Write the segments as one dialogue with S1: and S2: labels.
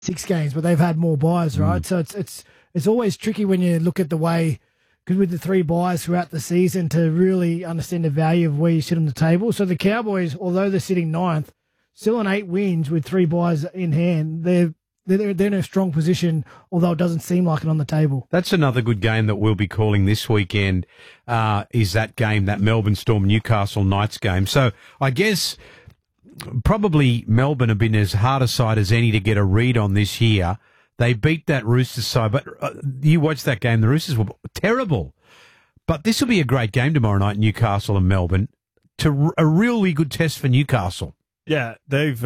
S1: 6 games, but they've had more buys, right? So it's always tricky when you look at the way, because with the 3 buys throughout the season, to really understand the value of where you sit on the table. So the Cowboys, although they're sitting 9th, still on 8 wins with 3 buys in hand. They're in a strong position, although it doesn't seem like it on the table.
S2: That's another good game that we'll be calling this weekend, is that game, that Melbourne Storm Newcastle Knights game. So I guess probably Melbourne have been as hard a side as any to get a read on this year. They beat that Roosters side, but you watched that game. The Roosters were terrible. But this will be a great game tomorrow night, Newcastle and Melbourne, to a really good test for Newcastle.
S3: Yeah, they've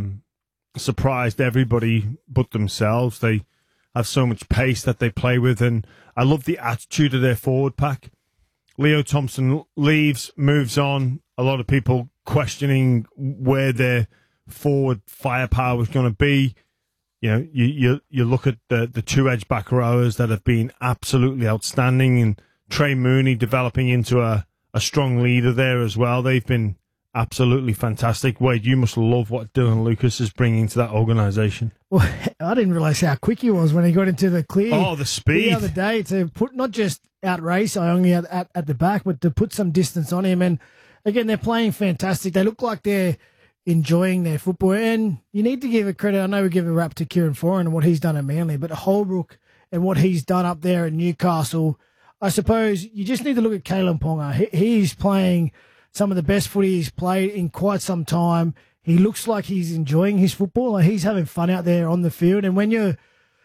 S3: surprised everybody but themselves. They have so much pace that they play with, and I love the attitude of their forward pack. Leo Thompson leaves, moves on. A lot of people questioning where their forward firepower was going to be. You know, you look at the 2 edge back rowers that have been absolutely outstanding, and Trey Mooney developing into a strong leader there as well. They've been absolutely fantastic. Wade, you must love what Dylan Lucas is bringing to that organisation.
S1: Well, I didn't realise how quick he was when he got into the clear.
S3: Oh, the speed.
S1: The other day, to put not just outrace only at the back, but to put some distance on him. And again, they're playing fantastic. They look like they're enjoying their football. And you need to give a credit. I know we give a rap to Kieran Foran and what he's done at Manly, but Holbrook and what he's done up there at Newcastle, I suppose you just need to look at Kalen Ponga. He's playing some of the best footy he's played in quite some time. He looks like he's enjoying his football. Like he's having fun out there on the field. And when your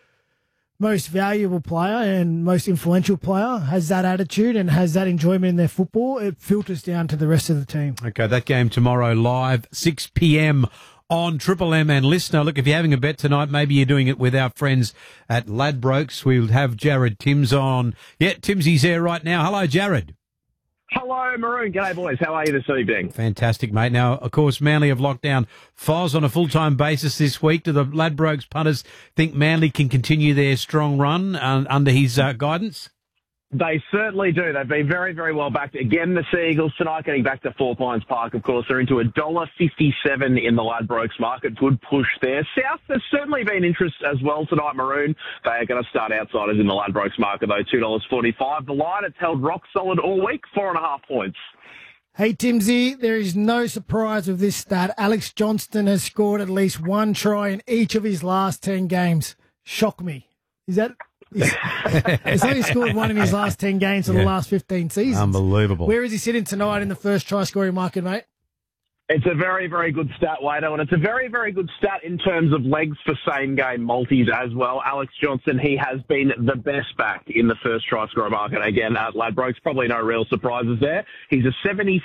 S1: most valuable player and most influential player has that attitude and has that enjoyment in their football, it filters down to the rest of the team.
S2: Okay, that game tomorrow live, 6 p.m. on Triple M. And listener, look, if you're having a bet tonight, maybe you're doing it with our friends at Ladbrokes. We'll have Jared Timms on. Yeah, Timmsy's there right now. Hello, Jared.
S4: Hello, Maroon. G'day, boys. How are you this evening?
S2: Fantastic, mate. Now, of course, Manly have locked down Foz on a full-time basis this week. Do the Ladbrokes punters think Manly can continue their strong run under his guidance?
S4: They certainly do. They've been very, very well backed. Again, the Sea Eagles tonight getting back to Four Pines Park, of course. They're into $1.57 in the Ladbrokes market. Good push there. South, there's certainly been interest as well tonight, Maroon. They are going to start outsiders in the Ladbrokes market, though, $2.45. The line, it's held rock solid all week, 4.5 points.
S1: Hey, Timsy, there is no surprise with this stat. Alex Johnston has scored at least 1 try in each of his last 10 games. Shock me. Is that... He's only scored 1 in his last 10 games in the last 15 seasons.
S2: Unbelievable.
S1: Where is he sitting tonight in the first try-scoring market, mate?
S4: It's a very, very good stat, Wado, and it's a very, very good stat in terms of legs for same-game multis as well. Alex Johnson, he has been the best back in the first try-scorer market. Again, at Ladbrokes, probably no real surprises there. He's a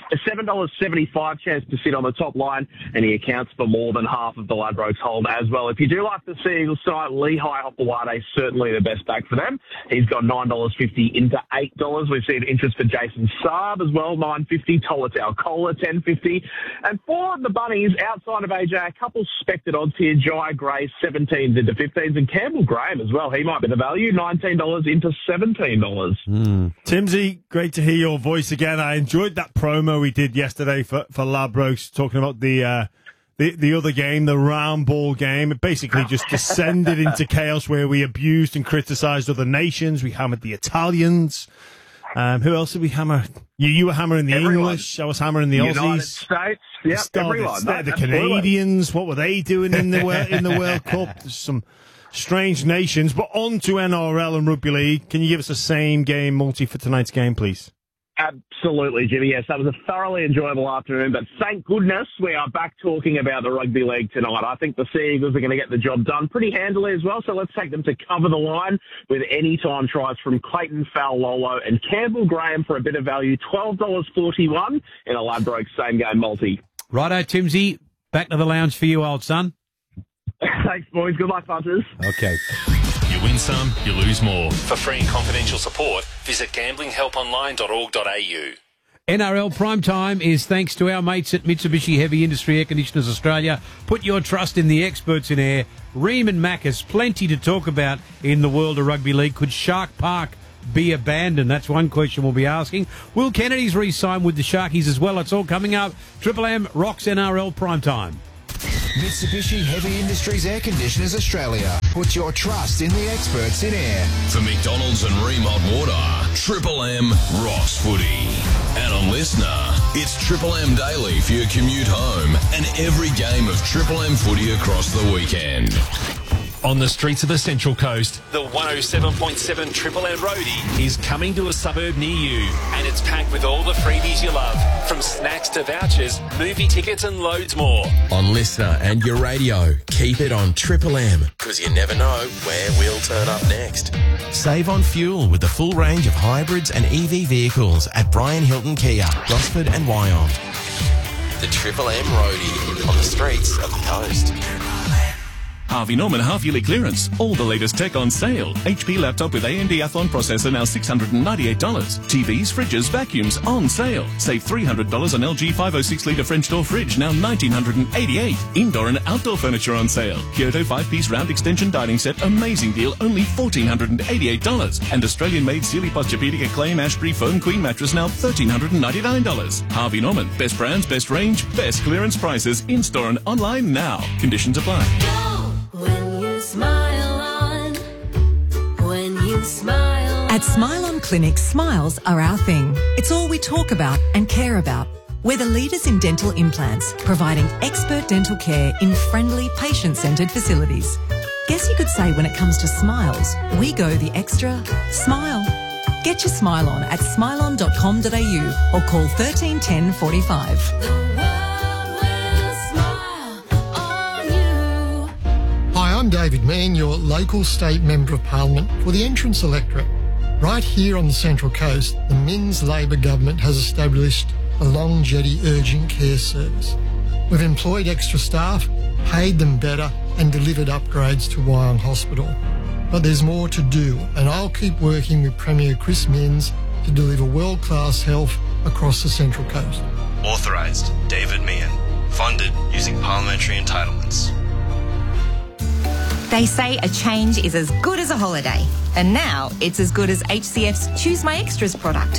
S4: $7.75 chance to sit on the top line, and he accounts for more than half of the Ladbrokes hold as well. If you do like the Sea Eagles tonight, Lehigh Hopewade, certainly the best back for them. He's got $9.50 into $8. We've seen interest for Jason Saab as well, $9.50. Tolutau Cola, $10.50. And for the Bunnies, outside of AJ, a couple spected odds here. Jai Gray, 17s into 15s. And Campbell Graham as well. He might be the value, $19 into $17.
S3: Timsy, great to hear your voice again. I enjoyed that promo we did yesterday for Ladbrokes, talking about the other game, the round ball game. It basically just descended into chaos where we abused and criticised other nations. We hammered the Italians. Who else did we hammer? You were hammering the English. I was hammering the Aussies.
S4: United States. Yep, everyone.
S3: The Canadians. What were they doing in the World Cup? There's some strange nations. But on to NRL and Rugby League. Can you give us a same game multi for tonight's game, please?
S4: Absolutely, Jimmy. Yes, that was a thoroughly enjoyable afternoon, but thank goodness we are back talking about the Rugby League tonight. I think the Sea Eagles are going to get the job done pretty handily as well, so let's take them to cover the line with anytime tries from Clayton Faulolo and Campbell Graham for a bit of value, $12.41 in a Ladbrokes same-game multi.
S2: Righto, Timsy. Back to the lounge for you, old son.
S4: Thanks, boys. Good luck, punters.
S2: Okay.
S5: You win some, you lose more. For free and confidential support, visit gamblinghelponline.org.au.
S2: NRL Primetime is thanks to our mates at Mitsubishi Heavy Industry Air Conditioners Australia. Put your trust in the experts in air. Ream and Mac has plenty to talk about in the world of rugby league. Could Shark Park be abandoned? That's one question we'll be asking. Will Kennedy's re-sign with the Sharkies as well? It's all coming up. Triple M rocks NRL Primetime.
S6: Mitsubishi Heavy Industries Air Conditioners Australia. Put your trust in the experts in air.
S5: For McDonald's and Ream Hot Water, Triple M rocks footy. And on Listener, it's Triple M Daily for your commute home and every game of Triple M footy across the weekend. On the streets of the Central Coast, the 107.7 Triple M Roadie is coming to a suburb near you, and it's packed with all the freebies you love, from snacks to vouchers, movie tickets and loads more.
S7: On Listener and your radio, keep it on Triple M, because you never know where we'll turn up next. Save on fuel with the full range of hybrids and EV vehicles at Brian Hilton Kia, Gosford and Wyong. The Triple M Roadie on the streets of the coast.
S8: Harvey Norman half-yearly clearance. All the latest tech on sale. HP laptop with AMD Athlon processor now $698. TVs, fridges, vacuums on sale. Save $300 on LG 506-litre French door fridge, now $1,988. Indoor and outdoor furniture on sale. Kyoto 5-piece round extension dining set, amazing deal, only $1,488. And Australian-made Sealy Posturepedic Acclaim Ashbury Foam Queen mattress, now $1,399. Harvey Norman. Best brands, best range, best clearance prices. In-store and online now. Conditions apply.
S9: At Smile On Clinic, smiles are our thing. It's all we talk about and care about. We're the leaders in dental implants, providing expert dental care in friendly, patient-centred facilities. Guess you could say when it comes to smiles, we go the extra smile. Get your smile on at smileon.com.au or call 1310 45.
S10: I'm David Mann, your local state Member of Parliament for the Entrance electorate. Right here on the Central Coast, the Minns Labor government has established a Long Jetty urgent care service. We've employed extra staff, paid them better and delivered upgrades to Wyong Hospital. But there's more to do, and I'll keep working with Premier Chris Minns to deliver world-class health across the Central Coast.
S11: Authorised, David Mann. Funded using parliamentary entitlements.
S12: They say a change is as good as a holiday, and now it's as good as HCF's Choose My Extras product.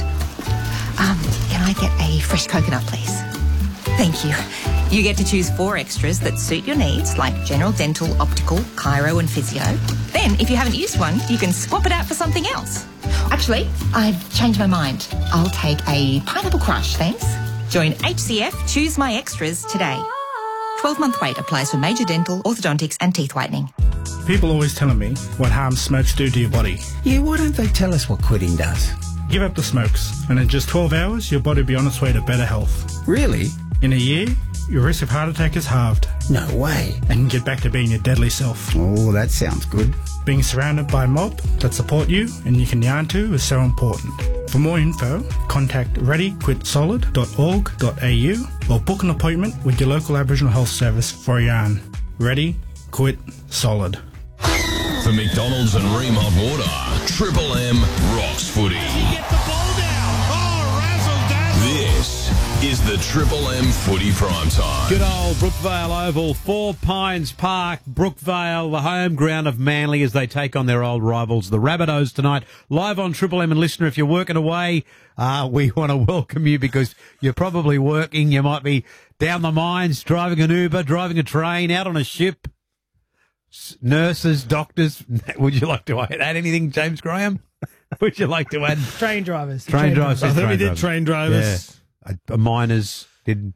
S12: Can I get a fresh coconut, please? Thank you. You get to choose 4 extras that suit your needs, like general dental, optical, chiro and physio. Then, if you haven't used one, you can swap it out for something else. Actually, I've changed my mind. I'll take a pineapple crush, thanks. Join HCF Choose My Extras today. 12-month wait applies for major dental, orthodontics and teeth whitening.
S13: People always telling me what harm smokes do to your body.
S14: Yeah, why don't they tell us what quitting does?
S13: Give up the smokes, and in just 12 hours, your body will be on its way to better health.
S14: Really?
S13: In a year, your risk of heart attack is halved.
S14: No way.
S13: And you can get back to being your deadly self.
S14: Oh, that sounds good.
S13: Being surrounded by a mob that support you and you can yarn to is so important. For more info, contact readyquitsolid.org.au or book an appointment with your local Aboriginal Health Service for a yarn. Ready, Quit, Solid.
S5: For McDonald's and Ream Hot Water, Triple M rocks footy.
S3: Get the ball down. Oh, razzle dazzle.
S5: This is the Triple M footy prime time.
S2: Good old Brookvale Oval, 4 Pines Park, Brookvale, the home ground of Manly as they take on their old rivals, the Rabbitohs, tonight. Live on Triple M, and listener, if you're working away, we want to welcome you because you're probably working. You might be down the mines, driving an Uber, driving a train, out on a ship. Nurses, doctors. Would you like to add anything, James Graham? Would you like to add?
S1: Train drivers.
S2: Train drivers.
S3: I think we did train drivers.
S2: Yeah. Miners did.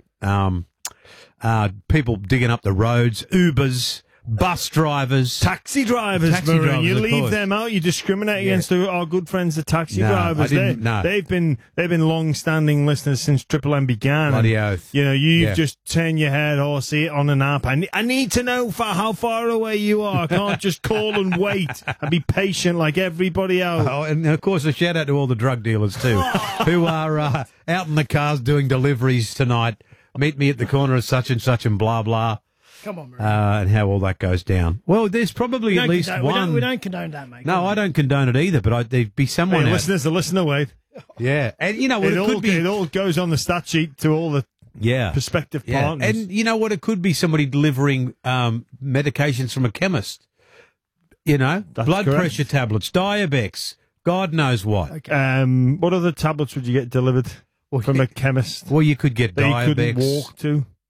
S2: People digging up the roads. Ubers. Bus drivers.
S3: Taxi drivers, Maroon. You leave them out. You discriminate against our good friends, the taxi drivers. They've been long-standing listeners since Triple M began.
S2: Bloody oath.
S3: You know, you've just turned your head or see it on an app. I need to know how far away you are. I can't just call and wait and be patient like everybody else.
S2: Oh, and of course, a shout out to all the drug dealers too, who are out in the cars doing deliveries tonight. Meet me at the corner of such and blah blah.
S1: Come on,
S2: and how all that goes down. Well, there's probably at least one.
S1: We don't condone that, mate.
S2: No, I don't condone it either, but there'd be someone.
S3: Hey, listeners, the listener, wait.
S2: Yeah, and you know what?
S3: It all goes on the stat sheet to all the prospective partners.
S2: And you know what? It could be somebody delivering medications from a chemist. You know, blood pressure tablets, Diabex, God knows what.
S1: Okay.
S3: What other tablets would you get delivered from a chemist?
S2: Well, you could get
S3: that
S2: Diabex.
S3: you couldn't walk to.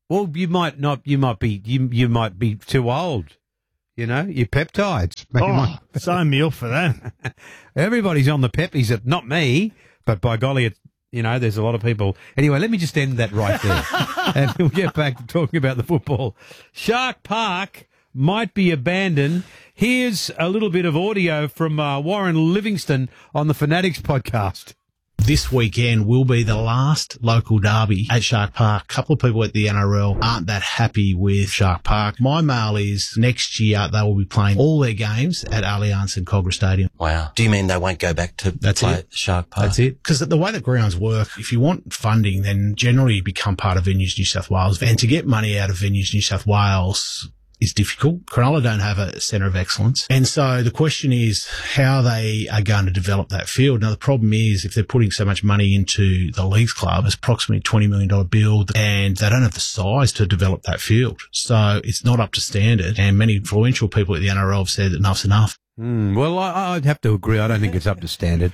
S2: Well, you might not. You might be. You might be too old. You know, your peptides.
S3: Sign me up for that.
S2: Everybody's on the peppies. Not me, but by golly, there's a lot of people. Anyway, let me just end that right there, and we'll get back to talking about the football. Shark Park might be abandoned. Here's a little bit of audio from Warren Livingston on the Fanatics podcast.
S15: This weekend will be the last local derby at Shark Park. A couple of people at the NRL aren't that happy with Shark Park. My mail is next year they will be playing all their games at Allianz and Cogra Stadium.
S16: Wow. Do you mean they won't go back to play at Shark Park?
S15: That's it. Because the way the grounds work, if you want funding, then generally you become part of Venues New South Wales. And to get money out of Venues New South Wales is difficult. Cronulla don't have a centre of excellence. And so the question is how they are going to develop that field. Now, the problem is if they're putting so much money into the Leagues Club, it's approximately $20 million build, and they don't have the size to develop that field. So it's not up to standard. And many influential people at the NRL have said enough's enough.
S2: Well, I'd have to agree. I don't think it's up to standard.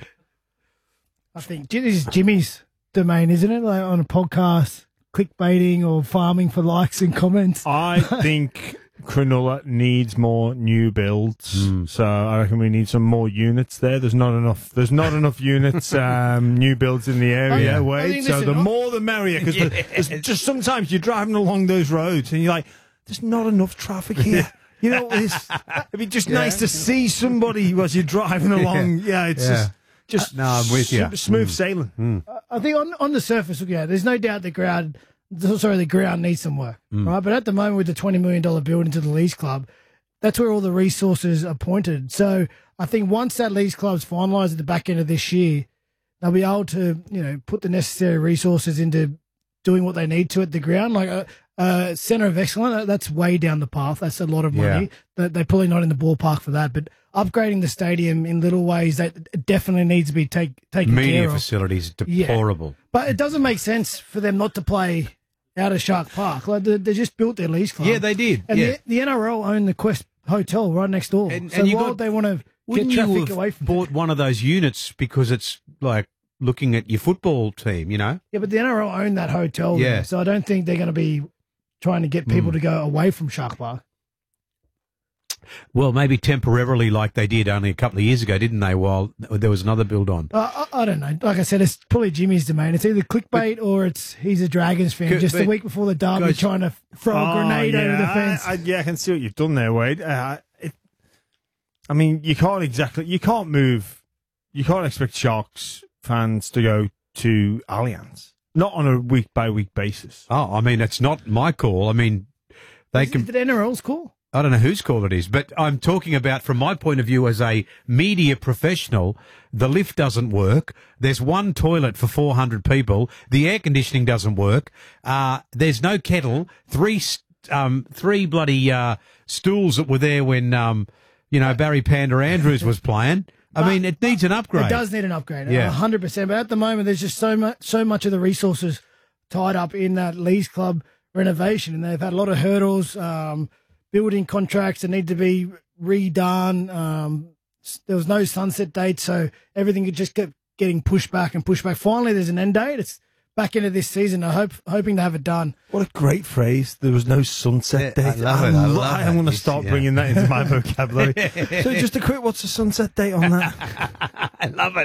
S1: I think this is Jimmy's domain, isn't it? Like on a podcast, clickbaiting or farming for likes and comments.
S3: I think Cronulla needs more new builds, so I reckon we need some more units there. There's not enough units, new builds in the area, Wade. So the more the merrier, because there's just sometimes you're driving along those roads and you're like, there's not enough traffic here. You know, it'd be just nice to see somebody as you're driving along. Yeah, it's just
S2: no, I'm with you.
S3: Smooth sailing.
S1: I think on the surface, there's no doubt the ground needs some work, right? But at the moment, with the $20 million build into the Leagues Club, that's where all the resources are pointed. So I think once that Leagues Club's finalised at the back end of this year, they'll be able to, put the necessary resources into doing what they need to at the ground. Like a centre of excellence, that's way down the path. That's a lot of money. They're probably not in the ballpark for that. But upgrading the stadium in little ways, that definitely needs to be taken care of.
S2: Media facilities, deplorable.
S1: Yeah. But it doesn't make sense for them not to play out of Shark Park. Like they just built their Leagues Club.
S2: Yeah, they did.
S1: And the NRL own the Quest Hotel right next door.
S2: And
S1: why would they want to get traffic away from
S2: bought one of those units because it's like looking at your football team,
S1: Yeah, but the NRL own that hotel.
S2: Yeah.
S1: There, so I don't think they're going to be trying to get people to go away from Shark Park.
S2: Well, maybe temporarily like they did only a couple of years ago, didn't they, while there was another build on?
S1: I don't know. Like I said, it's probably Jimmy's domain. It's either clickbait or he's a Dragons fan. Just the week before the derby trying to throw a grenade over the fence.
S3: I can see what you've done there, Wade. I mean, you can't expect Sharks fans to go to Allianz. Not on a week-by-week basis.
S2: Oh, I mean, it's not my call. I mean,
S1: Is it the NRL's call?
S2: I don't know whose call it is, but I'm talking about from my point of view as a media professional, the lift doesn't work. There's one toilet for 400 people. The air conditioning doesn't work. There's no kettle. Three bloody stools that were there when Barry Panda Andrews was playing. I mean, it needs an upgrade.
S1: It does need an upgrade,
S2: 100%.
S1: But at the moment, there's just so much of the resources tied up in that Leagues Club renovation, and they've had a lot of hurdles, building contracts that need to be redone. There was no sunset date, so everything just kept getting pushed back and pushed back. Finally, there's an end date. It's back into this season. Hoping to have it done.
S3: What a great phrase. There was no sunset date.
S2: I love it.
S3: I'm going to start bringing that into my vocabulary. So just a quick, what's the sunset date on that?
S2: I love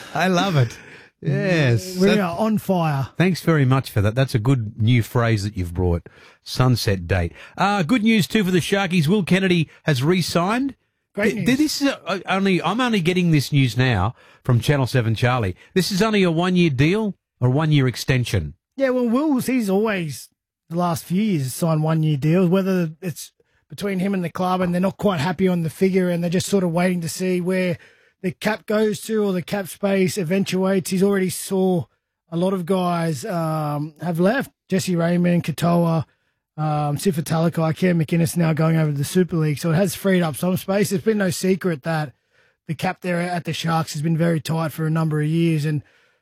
S2: it. Yes.
S1: We are on fire.
S2: Thanks very much for that. That's a good new phrase that you've brought. Sunset date. Good news too for the Sharkies. Will Kennedy has re-signed.
S1: Great news.
S2: This is I'm only getting this news now from Channel 7 Charlie. This is only a 1-year deal or 1-year extension.
S1: Yeah, well, he's always, the last few years, signed 1-year deals, whether it's between him and the club and they're not quite happy on the figure and they're just sort of waiting to see where the cap goes to or the cap space eventuates. He's already saw a lot of guys have left. Jesse Raymond, Katoa, Sifa Talakai, Cam McInnes now going over to the Super League. So it has freed up some space. It's been no secret that the cap there at the Sharks has been very tight for a number of years. And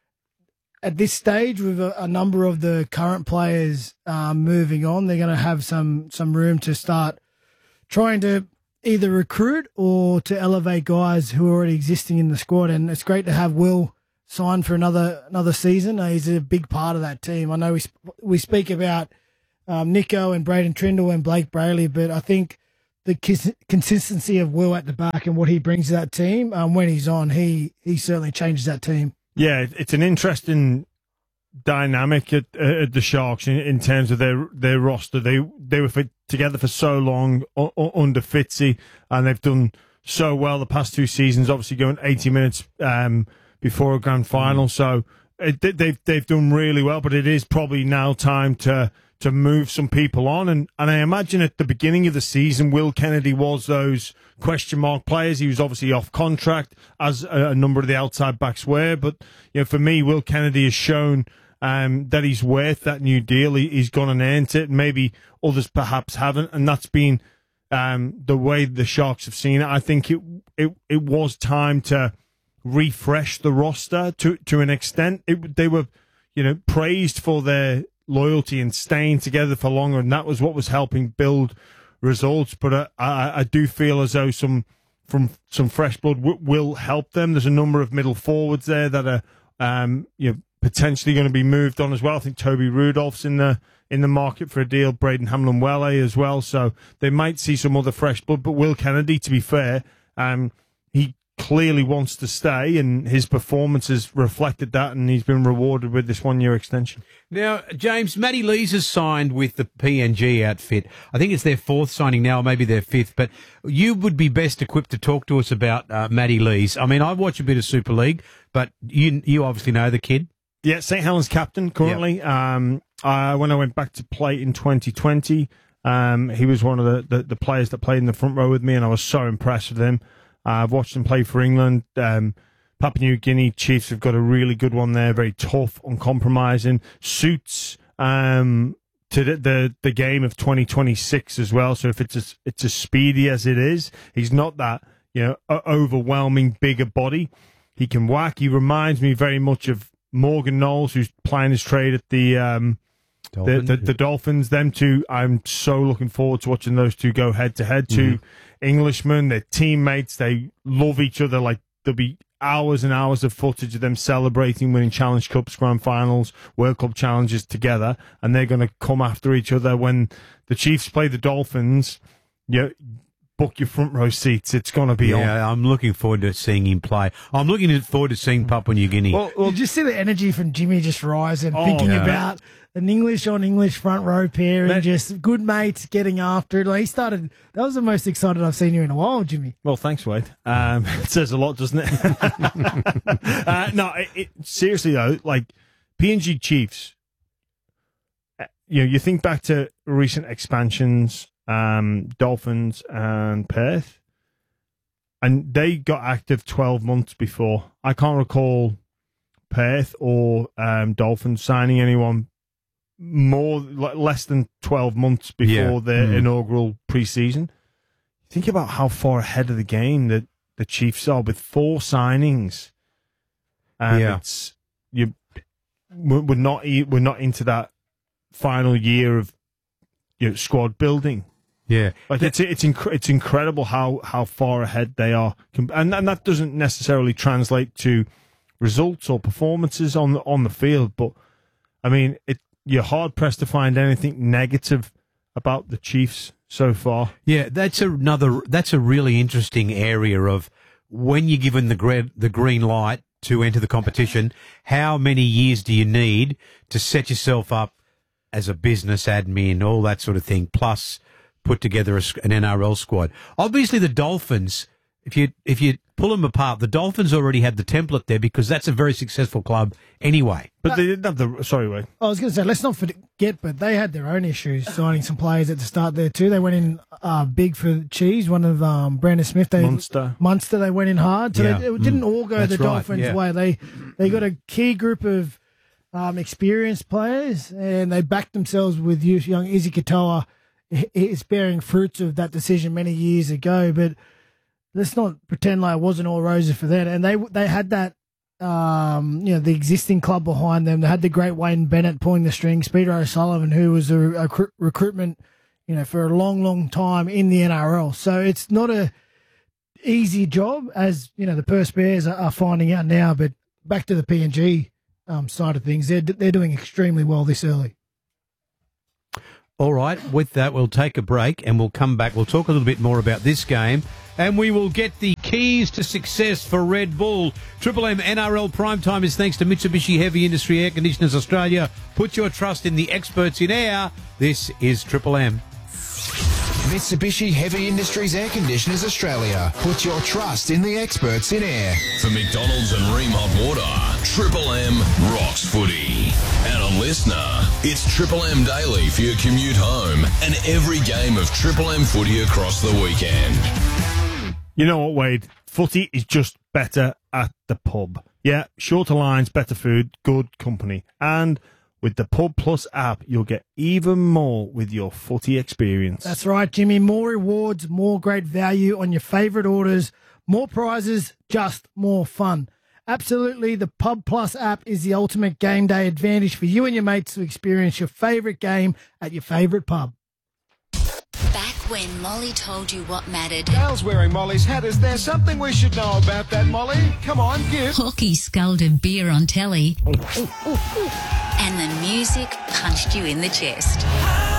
S1: at this stage, with a number of the current players moving on, they're going to have some room to start trying to either recruit or to elevate guys who are already existing in the squad. And it's great to have Will sign for another season. He's a big part of that team. I know we speak about Nico and Braden Trindle and Blake Brayley, but I think the consistency of Will at the back and what he brings to that team, when he's on, he certainly changes that team.
S3: Yeah, it's an interesting dynamic at the Sharks in terms of their roster. They were together for so long under Fitzy, and they've done so well the past 2 seasons, obviously going 80 minutes before a grand final. So they've done really well, but it is probably now time to move some people on. And I imagine at the beginning of the season, Will Kennedy was those question mark players. He was obviously off contract, as a number of the outside backs were. But for me, Will Kennedy has shown that he's worth that new deal. He's gone and earned it. Maybe others perhaps haven't, and that's been the way the Sharks have seen it. I think it was time to refresh the roster to an extent. They were, praised for their loyalty and staying together for longer, and that was what was helping build results. But I do feel as though some fresh blood will help them. There's a number of middle forwards there that are potentially going to be moved on as well. I think Toby Rudolph's in the market for a deal, Braden Hamlin-Welle as well, so they might see some other fresh blood. But Will Kennedy, to be fair, he clearly wants to stay, and his performance has reflected that, and he's been rewarded with this 1-year extension.
S2: Now, James, Matty Lees has signed with the PNG outfit. I think it's their 4th signing now, or maybe their 5th, but you would be best equipped to talk to us about Matty Lees. I mean, I watch a bit of Super League, but you obviously know the kid.
S3: Yeah, St. Helens captain currently. Yep. When I went back to play in 2020, he was one of the players that played in the front row with me, and I was so impressed with him. I've watched him play for England. Papua New Guinea Chiefs have got a really good one there, very tough, uncompromising, suits to the game of 2026 as well. So if it's as speedy as it is, he's not that overwhelming bigger body. He can whack. He reminds me very much of Morgan Knowles, who's playing his trade at the Dolphins. Them two, I'm so looking forward to watching those two go head to head. Two Englishmen, they're teammates. They love each other. Like, there'll be hours and hours of footage of them celebrating winning Challenge Cups, Grand Finals, World Cup challenges together, and they're going to come after each other when the Chiefs play the Dolphins. Book your front row seats. It's going to be on.
S2: Yeah, I'm looking forward to seeing him play. I'm looking forward to seeing Papua New Guinea.
S1: Well, did you see the energy from Jimmy just rise and thinking about an English front row pair and just good mates getting after it? Like, that was the most excited I've seen you in a while, Jimmy.
S3: Well, thanks, Wade. It says a lot, doesn't it? Seriously though, like PNG Chiefs, you think back to recent expansions, Dolphins and Perth, and they got active 12 months before. I can't recall Perth or Dolphins signing anyone less than 12 months before their inaugural preseason. Think about how far ahead of the game that the Chiefs are with 4 signings. And we're not into that final year of squad building.
S2: Yeah,
S3: like it's incredible how far ahead they are, and that doesn't necessarily translate to results or performances on the field. But I mean, you're hard pressed to find anything negative about the Chiefs so far.
S2: Yeah, that's a really interesting area of when you're given the green light to enter the competition. How many years do you need to set yourself up as a business admin, all that sort of thing, plus put together an NRL squad? Obviously, the Dolphins, if you pull them apart, the Dolphins already had the template there because that's a very successful club anyway.
S3: But they didn't have Sorry, Wade.
S1: I was going to say, let's not forget, but they had their own issues signing some players at the start there too. They went in big for Cheese, one of Brandon Smith. Munster, they went in hard. So it didn't all go the Dolphins' way. They got a key group of experienced players, and they backed themselves with young Izzy Katoa. It's bearing fruits of that decision many years ago, but let's not pretend like it wasn't all roses for them. And they had that, the existing club behind them. They had the great Wayne Bennett pulling the strings, Peter O'Sullivan, who was a recruitment, for a long, long time in the NRL. So it's not a easy job, as the Perth Bears are finding out now. But back to the PNG side of things, they're doing extremely well this early.
S2: All right, with that, we'll take a break and we'll come back. We'll talk a little bit more about this game and we will get the keys to success for Red Bull. Triple M NRL Primetime is thanks to Mitsubishi Heavy Industry Air Conditioners Australia. Put your trust in the experts in air. This is Triple M.
S6: Mitsubishi Heavy Industries Air Conditioners Australia. Put your trust in the experts in air.
S5: For McDonald's and Ream Hot Water, Triple M rocks footy. And a listener, it's Triple M Daily for your commute home and every game of Triple M footy across the weekend.
S3: You know what, Wade? Footy is just better at the pub. Yeah, shorter lines, better food, good company. And with the Pub Plus app, you'll get even more with your footy experience.
S1: That's right, Jimmy. More rewards, more great value on your favourite orders, more prizes, just more fun. Absolutely, the Pub Plus app is the ultimate game day advantage for you and your mates to experience your favourite game at your favourite pub.
S17: Back when Molly told you what mattered.
S18: Dale's wearing Molly's hat. Is there something we should know about that, Molly? Come on, give.
S17: Hawkey sculled a beer on telly. And the music punched you in the chest.